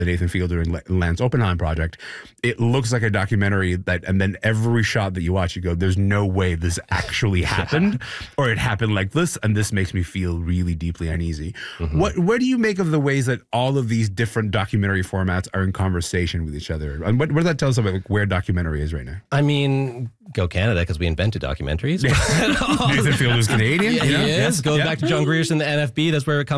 the Nathan Fielder and Lance Oppenheim project, it looks like a documentary and then every shot that you watch, you go, there's no way this actually happened, or it happened like this, and this makes me feel really deeply uneasy. What do you make of the ways that all of these different documentary formats are in conversation with each other? And what does that tell us about where documentary is right now? I mean, go Canada, because we invented documentaries. Nathan Fielder's Canadian. He is. Goes back to John Grierson, the NFB. That's where it comes